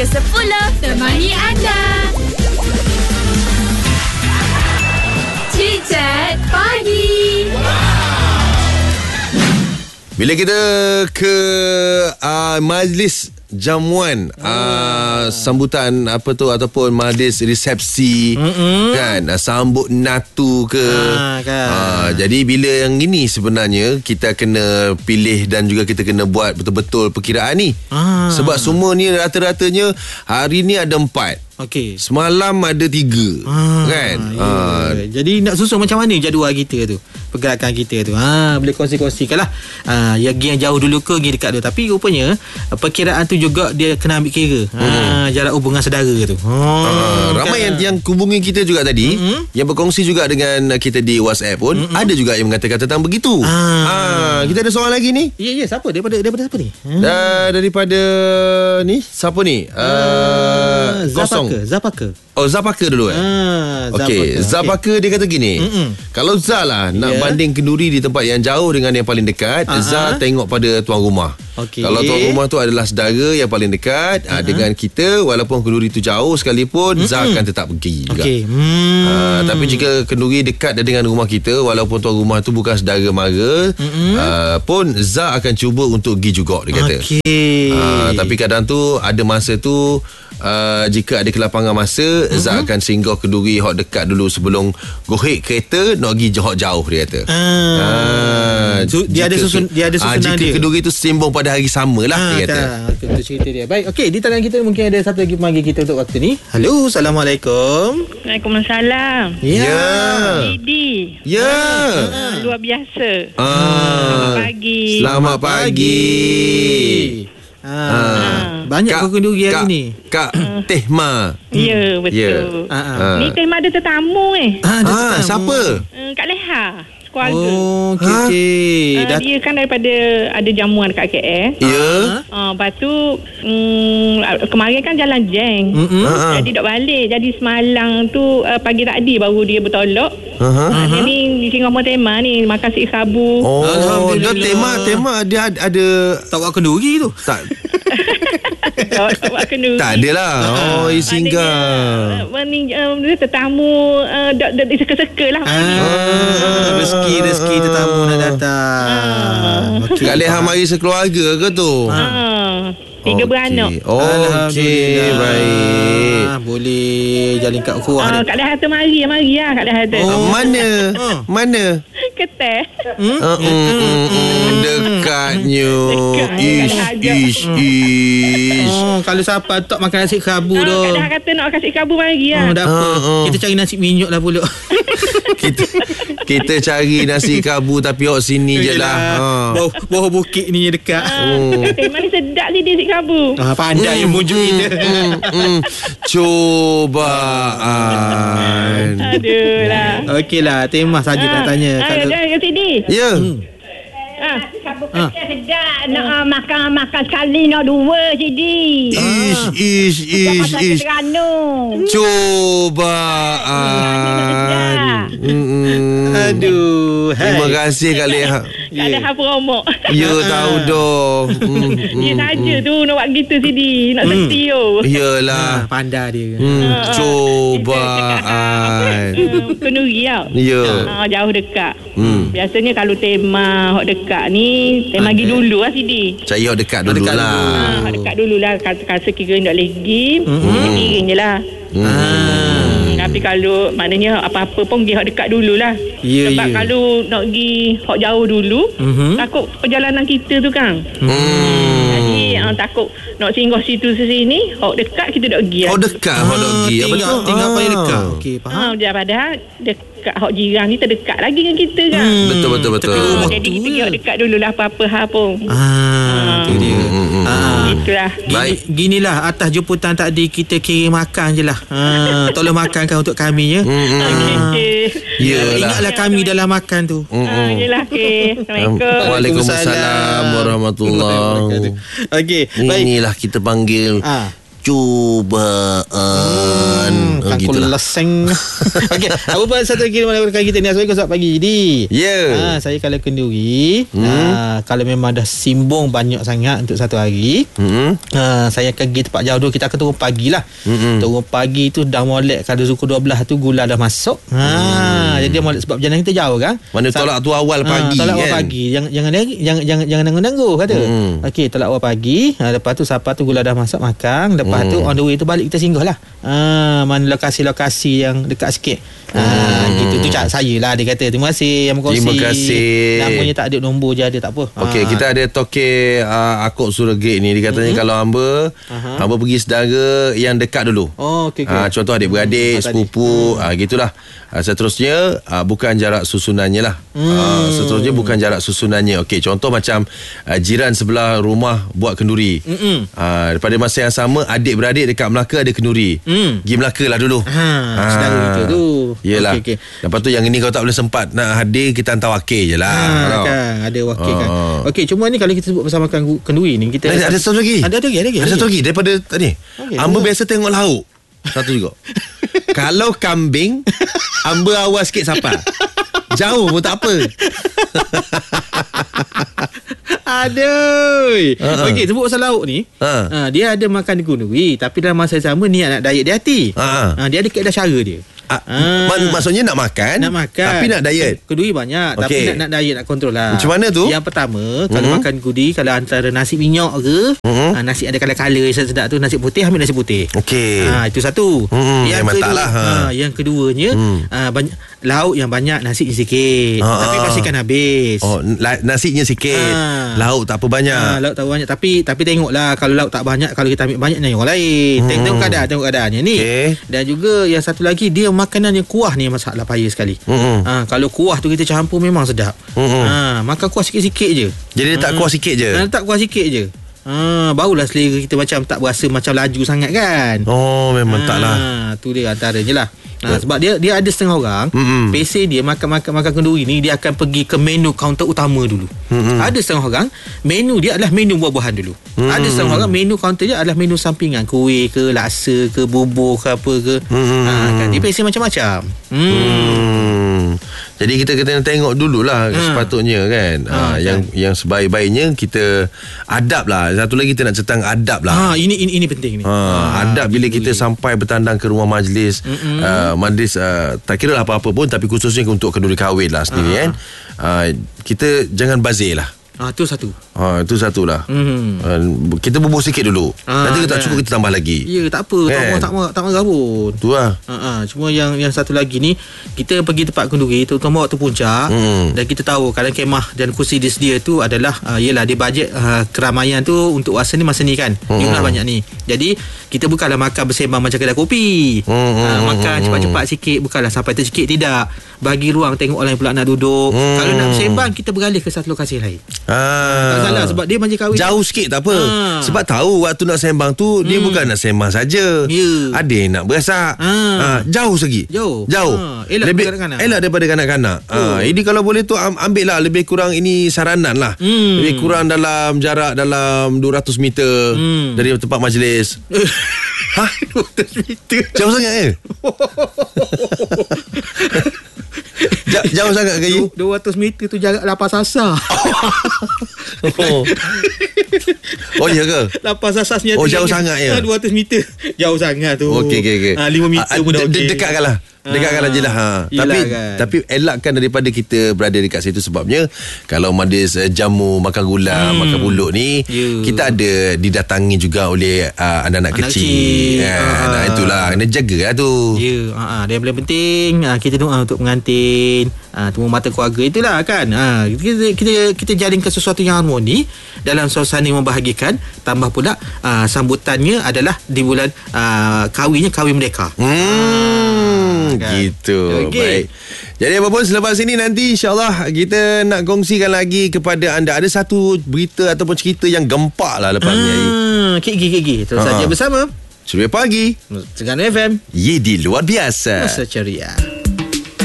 hingga 10. Temani anda. Chit-chat pagi. Bila kita ke majlis jamuan sambutan apa tu ataupun majlis resepsi kan, sambut natu ke kan. Jadi bila yang ini sebenarnya kita kena pilih dan juga kita kena buat betul-betul perkiraan ni. Sebab semua ni rata-ratanya hari ni ada 4. Okey. Semalam ada 3 kan. Jadi nak susun macam mana jadual kita tu, pergerakan kita tu. Boleh kongsi-kongsikan lah. Yang jauh dulu ke, pergi dekat tu. Tapi rupanya perkiraan tu juga dia kena ambil kira jarak hubungan saudara tu. Ramai yang hubungi kita juga tadi, yang berkongsi juga dengan kita di WhatsApp pun, ada juga yang mengatakan tentang begitu. Kita ada soalan lagi ni. Ya, siapa? Daripada siapa ni? Daripada ni, siapa ni? Kosong. Zapaka. Oh, Zapaka dulu Okey, Zapaka dia kata gini. Kalau Zah lah nak banding kenduri di tempat yang jauh dengan yang paling dekat, Zah tengok pada tuan rumah. Kalau tuan rumah tu adalah saudara yang paling dekat dengan kita, walaupun kenduri tu jauh sekalipun, Zah akan tetap pergi juga. Tapi jika kenduri dekat dengan rumah kita, walaupun tuan rumah tu bukan saudara mara, pun Zah akan cuba untuk pergi juga, dia kata. Tapi kadang tu ada masa tu, jika ada kelapangan masa, Zah akan singgah kenduri hok dekat dulu sebelum gohek kereta nak pergi jauh-jauh, dia kata. Dia ada susunan jika dia. kenduri tu sembang pada hari sama lah, dia kata. Itu cerita dia. Baik, okey, di talian kita mungkin ada satu lagi pemanggil kita untuk waktu ni. Halo, Assalamualaikum. Waalaikumsalam. Ya. Didi. Ya. Luar biasa. Selamat pagi. Selamat pagi. Banyak kenduri hari ni. Kak Tehma. Ya, betul. Ni tema ada tetamu Siapa? Kak Leha. Keluarga. Oh, okey. Dia kan daripada ada jamuan dekat KL. Ya. Lepas tu kemarin kan jalan jeng. Jadi tak balik. Jadi semalam tu pagi tadi baru dia bertolak. Dia ni di Singapura tema ni makan si kabu. Dia tema dia ada tak buat kenduri tu. Tak. Kenduri. Tak adalah. Singgah. Dia tetamu seka-seka lah. Rezeki tetamu nak datang. Kak Leha mari sekeluarga ke tu? 3 beranak. Okey, baik. Boleh jalin kat kuah. Kak Leha tu mari lah Kak Leha tu. Mana? Keteh. Dekatnya. Ish. Kalau siapa tak makan nasi kerabu tu. Kak Leha kata nak kasi kabu mari lah. Tak apa. Kita cari nasi minyak lah pula. Kita cari nasi kabu tapi awak sini je lah. Bawah bukit ni dekat. Tema ni sedap sih dia nasi kabu. Pandai yang mujuk kita. Cobaan. Aduh lah. Okey lah, tema saja nak tanya. Dah kat sini. Ya. Kabu kecil sedap. Nak makan sekali nak 2 Sidi. Ish. Cobaan. Aduh. Terima kasih Kak Leha. Kak Leha promo. Ya, tahu dah. Dia saja tu nak buat gitu Sidi. Nak setia. Yelah. Pandai dia. Cobaan. Kenduri tau. Ya. Jauh dekat. Biasanya kalau tema hok dekat ni, tema pergi dulu lah Sidi. Cari hok dekat dulu lah. Dekat dulu lah. Kata kira nak lagi, kiring je lah. Tapi kalau maknanya apa-apa pun pergi hok dekat dulu lah. Sebab kalau nak pergi hok jauh dulu, takut perjalanan kita tu kan. Jadi takut nak singgah situ sini, hok dekat kita dah pergi lah. Hok dekat hok nak pergi. Tinggal paling dekat. Okey, faham. Padahal dekat hok jiran ni terdekat lagi dengan kita kan. Betul. Jadi kita pergi hok dekat dululah apa-apa hal pun. Itu dia. Itulah. Ginilah atas jemputan tadi kita kirim makan je lah. Tolong makankan untuk kami ya. Ingatlah kami dalam makan tu. Yelah, okey. Assalamualaikum. Waalaikumsalam warahmatullahi. Okey, baik. Inilah kita panggil cubaan. Kangkul leseng. Okey, apa pun satu lagi melakukan kita ni. Assalamualaikum, selamat pagi. Jadi saya kalau kenduri, kalau memang dah simbong banyak sangat untuk satu hari, saya akan pergi tempat jauh dulu. Kita akan turun pagi lah. Turun pagi tu dah molek. Kalau suku 12 tu gula dah masuk. Jadi dia molek sebab perjalanan kita jauh kan. Mana tolak tu awal pagi tolak kan. Awal pagi. Jangan nanggung-nanggung kata. Okey, tolak awal pagi. Lepas tu siapa tu gula dah masak makan. Lepas tu on the way tu balik kita singgah lah. Mana lokasi-lokasi yang dekat sikit. Gitu tu cak saya lah. Dia kata terima kasih yang berkongsi. Terima kasih. Namanya tak ada, nombor je ada, tak apa. Okey, kita ada Toke Akok Suragate ni. Dia katanya kalau hamba pergi saudara yang dekat dulu. Okey. Contoh adik-beradik, sepupu, gitulah. Seterusnya bukan jarak susunannya lah. Seterusnya bukan jarak susunannya. Okey, contoh macam jiran sebelah rumah buat kenduri. Pada masa yang sama adik-beradik dekat Melaka ada kenduri. Pergi Melaka lah dulu. Saudara kita tu. Yelah. Okay. Lepas tu yang ini kalau tak boleh sempat nak hadir, kita hantar wakil je lah. Kan, ada wakil kan. Okey, cuma ni kalau kita sebut pasal makan kenduri ni, kita ada satu lagi. Ada satu lagi daripada tadi. Hamba biasa tengok lauk. Satu juga. Kalau kambing, hamba awal sikit siapa. Jauh pun tak apa. Aduh. Okey, sebut pasal lauk ni. Dia ada makan kenduri, tapi dalam masa yang sama niat nak diet di hati. Dia ada keadaan cara dia. Maksudnya nak makan tapi nak diet. Kenduri banyak, tapi nak diet, nak kontrol lah. Macam mana tu? Yang pertama, kalau makan kenduri, kalau antara nasi minyak ke, nasi ada kala-kala sedap tu, nasi putih, ambil nasi putih. Okey. Itu satu. Yang kedua, yang keduanya, banyak lauk yang banyak, nasi sikit. Tapi pastikan habis. Nasinya sikit. Lauk tak apa banyak. Lauk tak banyak, tapi tengoklah, kalau lauk tak banyak, kalau kita ambil banyak yang orang lain. Tengok keadaannya ni. Dan juga yang satu lagi, dia makanan yang kuah ni masalah payah sekali. Kalau kuah tu kita campur memang sedap. Makan kuah sikit-sikit je. Jadi letak kuah sikit je. Letak kuah sikit je. Barulah selera kita macam tak berasa macam laju sangat kan. Memang tak lah. Tu dia antaranya lah. Sebab dia ada setengah orang pesen dia makan kenduri ni, dia akan pergi ke menu kaunter utama dulu. Ada setengah orang menu dia adalah menu buah-buahan dulu. Ada setengah orang menu kaunter dia adalah menu sampingan, kuih ke, laksa ke, bubur ke, apa ke. Kan dia pesen macam-macam. Jadi kita kena tengok dululah sepatutnya kan. Yang sebaik-baiknya kita adab lah. Satu lagi kita nak tentang adab lah. Ini penting ni. Adab bila kita sampai bertandang ke rumah majlis. Majlis tak kira lah apa-apa pun, tapi khususnya untuk kenduri kahwin lah sendiri kan. Kita jangan bazir lah. Itu satu. Itu satulah. Kita bubuh sikit dulu. Nanti kita tak cukup, kita tambah lagi. Ya, tak apa. Tak marah pun. Tu lah. Cuma yang satu lagi ni, kita pergi tempat kenduri, terutama waktu puncak, dan kita tahu kadang kemah dan kursi disedia tu adalah yelah, dia bajet keramaian tu untuk masa ni kan. Jumlah banyak ni. Jadi kita bukanlah makan bersembang macam kedai kopi. Makan cepat-cepat sikit, bukanlah sampai tercekik, tidak. Bagi ruang tengok orang yang pula nak duduk. Kalau nak bersembang, kita beralih ke satu lokasi lain. Tak salah, sebab dia majlis kahwin jauh sikit tak apa. Sebab tahu waktu nak sembang tu dia bukan nak sembang saja. Ada yang nak berasak. Jauh segi. Jauh. Elak daripada kanak-kanak. Ini kalau boleh tu ambil lah lebih kurang, ini saranan lah. Lebih kurang dalam jarak dalam 200 meter dari tempat majlis. 200 meter. Jauh sangat ke? Jauh sangat ke? 200 meter tu jarak lapar sasar. Oh iya ke? Lapar sasar senyata. Jauh sangat ya. 200 meter. Jauh sangat tu. Okey. 5 meter pun dah okey. Dekatkanlah. Dekatkan je lah. Tapi elakkan daripada kita berada dekat situ. Sebabnya kalau majlis jamu, makan gula, makan buluk ni, kita ada didatangi juga oleh anak-anak kecil. Itulah, kena jaga lah tu. Dan yang paling penting, kita doa untuk pengantin, temu mata keluarga, itulah kan. Kita jalinkan sesuatu yang harmoni dalam suasana yang membahagikan. Tambah pula sambutannya adalah di bulan kahwin merdeka. Gitu. Baik. Jadi apa pun selepas ini nanti insyaAllah kita nak kongsikan lagi kepada anda. Ada satu berita ataupun cerita yang gempak lah lepas ni. Terus saja bersama Suria Pagi Terengganu FM. Ye di luar biasa. Masa ceria.